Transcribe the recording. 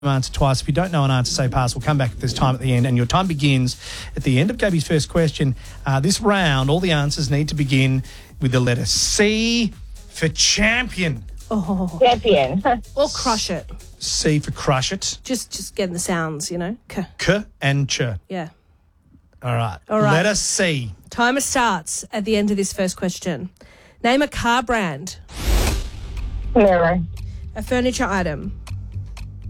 answer twice. If you don't know an answer, say pass. We'll come back at this time at the end, and your time begins at the end of Gabby's first question. This round, all the answers need to begin with the letter C for champion. Oh. Champion. Or crush it. C for crush it. Just getting the sounds, you know. K and ch. Yeah. All right. All right. Letter C. Timer starts at the end of this first question. Name a car brand. Mirror. A furniture item.